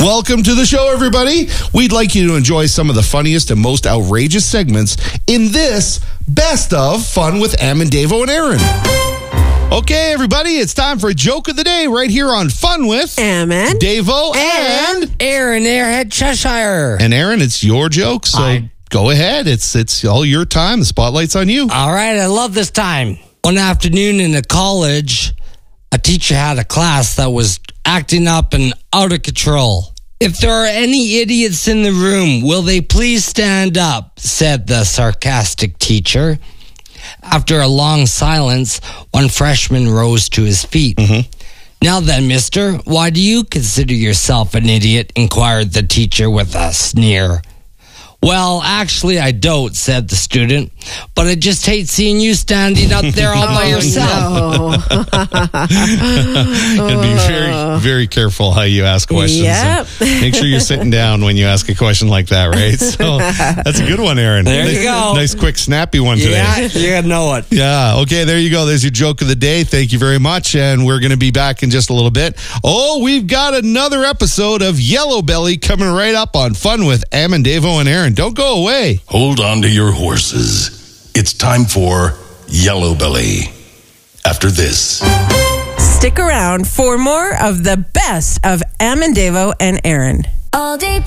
Welcome to the show, everybody. We'd like you to enjoy some of the funniest and most outrageous segments in this Best of Fun with Am and Davo and Aaron. Okay, everybody, it's time for Joke of the Day right here on Fun with Am and Davo and Aaron, Airhead Cheshire. And Aaron, it's your joke, so go ahead. It's all your time. The spotlight's on you. All right, I love this time. One afternoon in a college, a teacher had a class that was acting up and out of control. If there are any idiots in the room, will they please stand up, said the sarcastic teacher. After a long silence, one freshman rose to his feet. Now then, mister, why do you consider yourself an idiot? Inquired the teacher with a sneer. Well, actually, I don't, said the student, but I just hate seeing you standing up there all by yourself. And be very, very careful how you ask questions. Yep. Make sure you're sitting down when you ask a question like that, right? So that's a good one, Aaron. There you go. Nice, quick, snappy one today. Yeah, you gotta know it. Yeah, okay, there you go. There's your joke of the day. Thank you very much, and we're going to be back in just a little bit. Oh, we've got another episode of Yellow Belly coming right up on Fun with Am and Davo and Aaron. Don't go away. Hold on to your horses. It's time for Yellow Belly. After this. Stick around for more of the best of Am and Davo and Aaron. All day